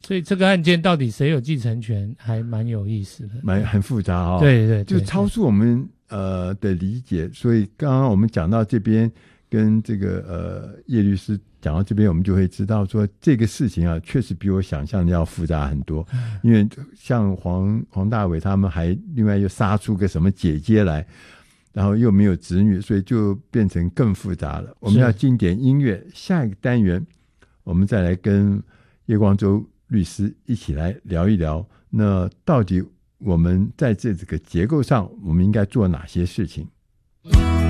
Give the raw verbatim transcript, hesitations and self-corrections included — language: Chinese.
所以这个案件到底谁有继承权还蛮有意思的， 蛮很复杂哦。 对对对， 就超出我们呃的理解。所以刚刚我们讲到这边，跟这个呃叶律师讲到这边，我们就会知道说这个事情啊，确实比我想象的要复杂很多。因为像黄黄大炜他们还另外又杀出个什么姐姐来，然后又没有子女，所以就变成更复杂了。我们要经典音乐，下一个单元我们再来跟叶光洲律师一起来聊一聊，那到底我们在这个结构上我们应该做哪些事情。